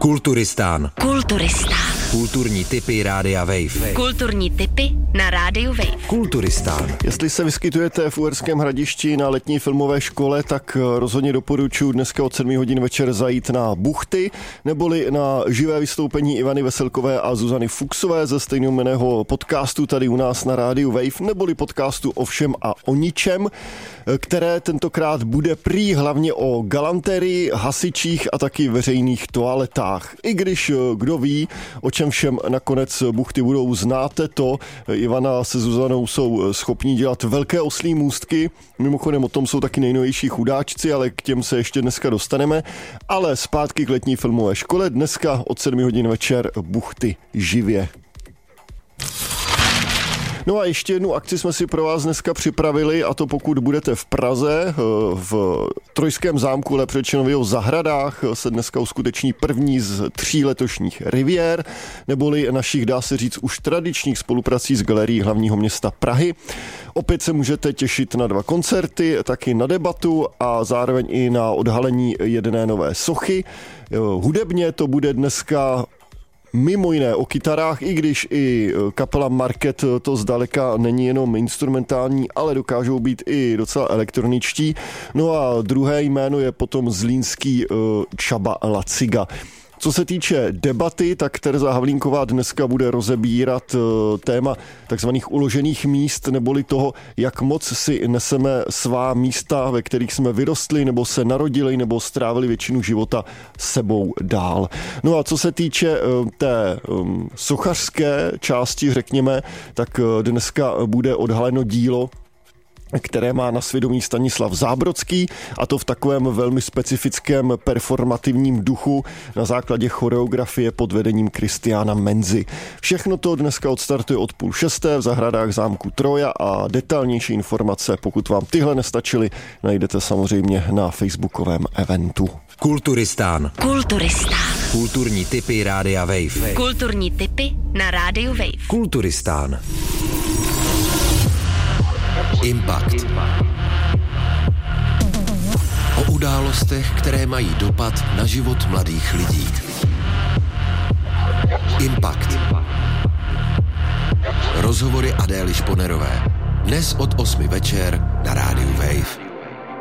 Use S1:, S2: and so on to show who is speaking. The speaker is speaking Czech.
S1: Kulturistán.
S2: Kulturistán.
S1: Kulturní tipy Rádia Wave.
S2: Kulturní tipy na Rádiu Wave.
S1: Kulturistán.
S3: Jestli se vyskytujete v Uherském Hradišti na letní filmové škole, tak rozhodně doporučuji dneska od 7 hodin večer zajít na Buchty, neboli na živé vystoupení Ivany Veselkové a Zuzany Fuchsové ze stejnojmenného podcastu tady u nás na Rádiu Wave, neboli podcastu O všem a o ničem, které tentokrát bude prý hlavně o galanterii, hasičích a taky veřejných toaletách. I když kdo ví, o čem všem nakonec Buchty budou, znáte to. Ivana se Zuzanou jsou schopní dělat velké oslí můstky. Mimochodem o tom jsou taky nejnovější chudáčci, ale k těm se ještě dneska dostaneme. Ale zpátky k letní filmové škole. Dneska od 7 hodin večer Buchty živě. No a ještě jednu akci jsme si pro vás dneska připravili, a to pokud budete v Praze, v Trojském zámku, lepře řečeno v jeho zahradách, se dneska uskuteční první z 3 letošních riviér, neboli našich, dá se říct, už tradičních spoluprací s Galerií hlavního města Prahy. Opět se můžete těšit na 2 koncerty, taky na debatu a zároveň i na odhalení jedné nové sochy. Hudebně to bude dneska mimo jiné o kytarách, i když i kapela Market to zdaleka není jenom instrumentální, ale dokážou být i docela elektroničtí. No a druhé jméno je potom zlínský Csaba Laciga. Co se týče debaty, tak Tereza Havlínková dneska bude rozebírat téma takzvaných uložených míst, neboli toho, jak moc si neseme svá místa, ve kterých jsme vyrostli, nebo se narodili, nebo strávili většinu života sebou dál. No a co se týče té sochařské části, řekněme, tak dneska bude odhaleno dílo, které má na svědomí Stanislav Zábrodský, a to v takovém velmi specifickém performativním duchu na základě choreografie pod vedením Kristiána Menzy. Všechno to dneska odstartuje od 5:30 v zahradách zámku Troja a detailnější informace, pokud vám tyhle nestačily, najdete samozřejmě na facebookovém eventu.
S1: Kulturistán.
S2: Kulturistán.
S1: Kulturní tipy Rádia Wave.
S2: Kulturní tipy na Rádiu Wave.
S1: Kulturistán. Impact. O událostech, které mají dopad na život mladých lidí. Impact. Rozhovory Adély Šponerové. Dnes od 8 večer na Rádiu Wave.